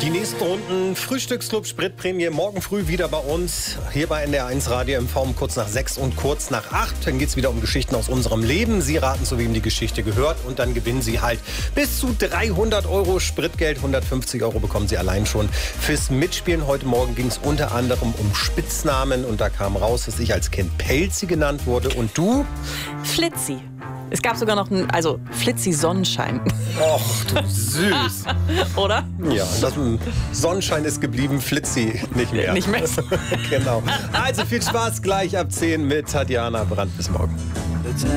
Die nächsten Runden Frühstücksclub Spritprämie morgen früh wieder bei uns. Hier bei NDR1 Radio MV um kurz nach 6 und kurz nach 8. Dann geht es wieder um Geschichten aus unserem Leben. Sie raten, zu wem die Geschichte gehört. Und dann gewinnen Sie halt bis zu 300 Euro Spritgeld. 150 Euro bekommen Sie allein schon fürs Mitspielen. Heute Morgen ging es unter anderem um Spitznamen. Und da kam raus, dass ich als Kind Pelzi genannt wurde. Und du? Flitzi. Es gab sogar noch Flitzi Sonnenschein. Och, du süß. Oder? Ja, das Sonnenschein ist geblieben, Flitzi nicht mehr. Nicht mehr. Genau. Also viel Spaß gleich ab 10 mit Tatjana Brandt. Bis morgen.